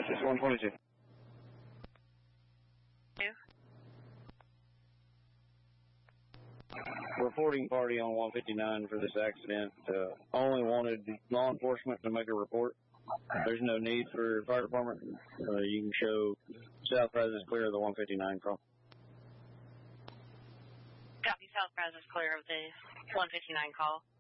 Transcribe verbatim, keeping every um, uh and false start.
It's one twenty-two. Two. Reporting party on one fifty-nine for this accident. Uh, only wanted law enforcement to make a report. There's no need for fire department. Uh, you can show South Pres is clear of the one fifty-nine call. Copy, South Pres is clear of the one fifty-nine call.